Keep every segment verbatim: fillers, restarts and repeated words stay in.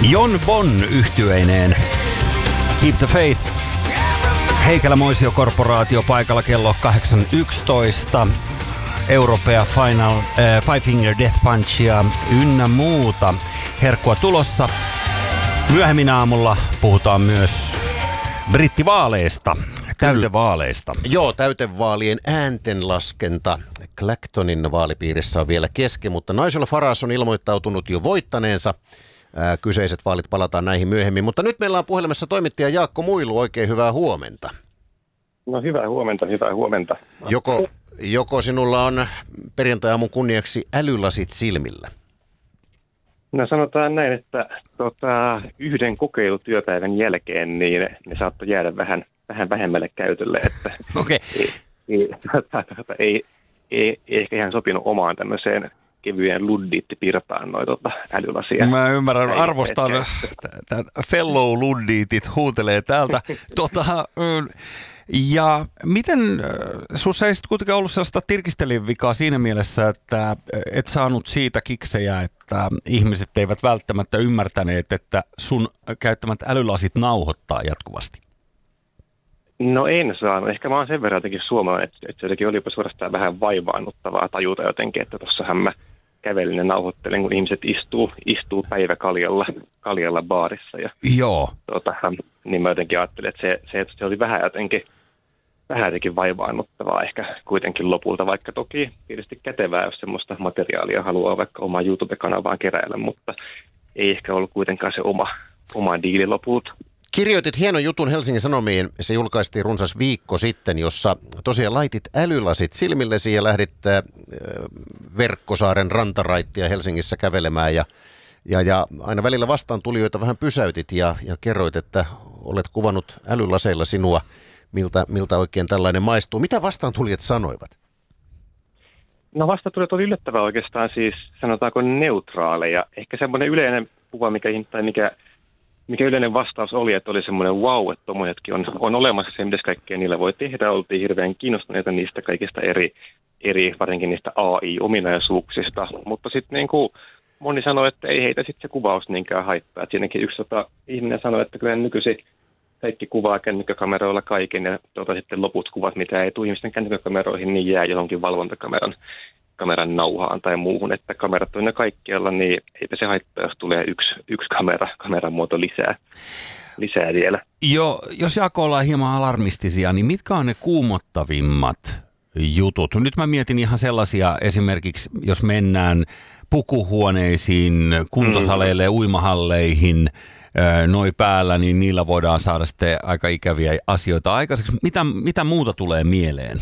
Jon Bon yhtyeineen. Keep the Faith. Heikelä Moisio Korporaatio paikalla kello kahdeksan yksitoista. Europea Final, äh, Five Finger Death Punchia ynnä muuta. Herkkua tulossa. Myöhemmin aamulla puhutaan myös brittivaaleista. Täytevaaleista. Joo, täytevaalien ääntenlaskenta Clactonin vaalipiirissä on vielä kesken, mutta Nigel Farage on ilmoittautunut jo voittaneensa. Ää, kyseiset vaalit, palataan näihin myöhemmin. Mutta nyt meillä on puhelimessa toimittaja Jaakko Muilu. Oikein hyvää huomenta. No hyvää huomenta, hyvää huomenta. Joko, joko sinulla on perjantai-aamun kunniaksi älylasit silmillä? No sanotaan näin, että tota, yhden kokeilutyöpäivän jälkeen niin ne saattoi jäädä vähän, vähän vähemmälle käytölle, että okay. ei, ei, tota, tota, ei, ei, ei ehkä ihan sopinut omaan tämmöiseen kevyen luddiittipirtaan noin tota, älylasia. Mä ymmärrän, arvostan, fellow luddiitit huutelee täältä. tota, ja miten, sussa ei sitten kuitenkaan ollut sellaista tirkistelivikaa siinä mielessä, että et saanut siitä kiksejä, että ihmiset eivät välttämättä ymmärtäneet, että sun käyttämät älylasit nauhoittaa jatkuvasti? No en saanut. Ehkä mä oon sen verran jotenkin suomalainen, että, että se jotenkin olipa suorastaan vähän vaivaannuttavaa tajuta jotenkin, että tossahan mä kävelin ja nauhoittelen, kun ihmiset istuu, istuu päiväkaljalla kaljalla baarissa. Ja, Joo. Tota, niin mä jotenkin ajattelin, että se, se, se oli vähän jotenkin, vähän jotenkin vaivaannuttavaa ehkä kuitenkin lopulta, vaikka toki tietysti kätevää, jos semmoista materiaalia haluaa vaikka omaa YouTube-kanavaan keräillä, mutta ei ehkä ollut kuitenkaan se oma, oma diili lopulta. Kirjoitit hienon jutun Helsingin Sanomiin, se julkaistiin runsas viikko sitten, jossa tosiaan laitit älylasit silmillesi ja lähdit äh, Verkkosaaren rantaraittia Helsingissä kävelemään ja, ja, ja aina välillä vastaan tulijoita vähän pysäytit ja, ja kerroit, että olet kuvannut älylaseilla sinua, miltä, miltä oikein tällainen maistuu. Mitä vastaan tulijat sanoivat? No vastaantulijat oli yllättävää oikeastaan siis sanotaanko neutraaleja. Ehkä semmoinen yleinen kuva, mikä, tai mikä Mikä yleinen vastaus oli, että oli semmoinen wow, että tommosetkin on, on olemassa se, mitä kaikkea niillä voi tehdä. Oltiin hirveän kiinnostuneita niistä kaikista eri, eri varsinkin niistä A I-ominaisuuksista. Mutta sitten niin kuin moni sanoi, että ei heitä sitten se kuvaus niinkään haittaa. Et siinäkin yksi tota, ihminen sanoi, että kyllä nykyisin kaikki kuvaa kännykkäkameroilla kaiken ja tuota, sitten loput kuvat, mitä ei tule ihmisten kännykkäkameroihin, niin jää johonkin valvontakameran kameran nauhaan tai muuhun, että kamerat on ne kaikkialla, niin eipä se haittaa, jos tulee yksi, yksi kamera, kameran muoto lisää, lisää vielä. Joo, jos Jaakko ollaan hieman alarmistisia, niin mitkä on ne kuumottavimmat jutut? Nyt mä mietin ihan sellaisia esimerkiksi, jos mennään pukuhuoneisiin, kuntosaleille, mm. uimahalleihin, noi päällä, niin niillä voidaan saada sitten aika ikäviä asioita aikaiseksi. Mitä, mitä muuta tulee mieleen?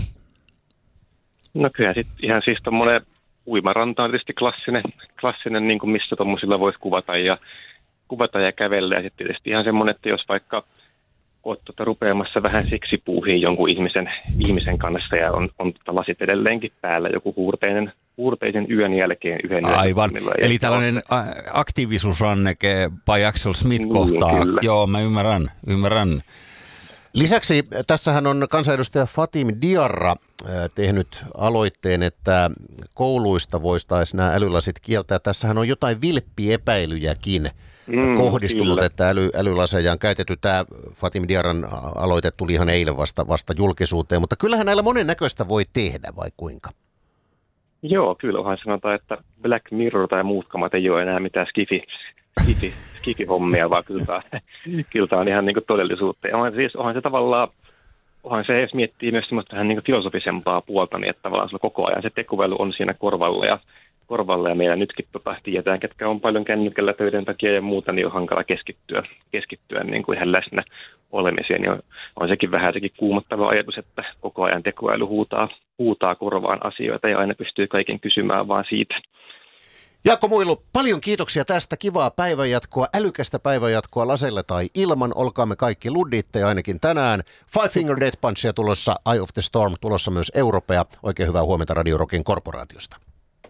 No kyllä sitten ihan siis tommoinen uimaranta on tietysti klassinen, klassinen niin kuin missä tommosilla voisi kuvata ja, kuvata ja kävellä. Ja sitten tietysti ihan semmoinen, että jos vaikka olet tuota rupeamassa vähän seksipuuhiin jonkun ihmisen, ihmisen kanssa ja on, on tuota lasit edelleenkin päällä joku huurteinen, huurteisen yön jälkeen yhden yön. Aivan, eli tällainen aktiivisuusranneke by Axel Smith kohtaa. Niin, joo, mä ymmärrän, ymmärrän. Lisäksi tässähän on kansanedustaja Fatim Diarra tehnyt aloitteen, että kouluista voitaisiin nämä älylasit kieltää. Tässähän on jotain vilppiepäilyjäkin mm, kohdistunut, kyllä. Että äly, älylaseja on käytetty. Tämä Fatim Diarran aloite tuli ihan eilen vasta, vasta julkisuuteen, mutta kyllähän näillä monennäköistä voi tehdä, vai kuinka? Joo, kyllä onhan sanotaan, että Black Mirror tai muut kamat ei ole enää mitään skifi. Skifi, skifi-hommia, vaan kyllä tämä, kyllä tämä on ihan niin kuin todellisuutta. Ja onhan, siis, onhan se tavallaan, onhan se, jos miettii myös semmoista vähän niin kuin filosofisempaa puolta, niin että tavallaan se koko ajan se tekoäly on siinä korvalla ja, korvalla ja meillä nytkin tota, tiedetään, ketkä on paljon kännykällä töiden takia ja muuta, niin on hankala keskittyä, keskittyä niin kuin ihan läsnä olemiseen. Niin on, on sekin vähän sekin kuumottava ajatus, että koko ajan tekoäly huutaa, huutaa korvaan asioita ja aina pystyy kaiken kysymään vaan siitä. Jaakko Muilu, paljon kiitoksia tästä. Kivaa päivänjatkoa, älykästä päivänjatkoa laseilla tai ilman. Olkaamme kaikki ludditteja ainakin tänään. Five Finger Death Punchia tulossa, Eye of the Storm tulossa myös Europea. Oikein hyvää huomenta Radio Rockin korporaatiosta.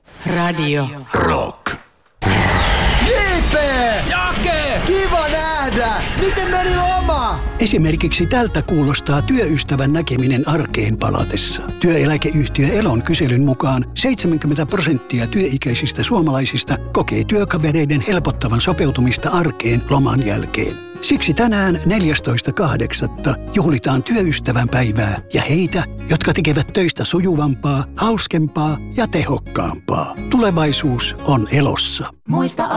Radio Rock. J P! Jake! Kiva nähdä! syödä? Miten meni loma? Esimerkiksi tältä kuulostaa työystävän näkeminen arkeen palatessa. Työeläkeyhtiö Elon kyselyn mukaan seitsemänkymmentä prosenttia työikäisistä suomalaisista kokee työkavereiden helpottavan sopeutumista arkeen loman jälkeen. Siksi tänään neljästoista kahdeksatta juhlitaan työystävän päivää ja heitä, jotka tekevät töistä sujuvampaa, hauskempaa ja tehokkaampaa. Tulevaisuus on Elossa. Muista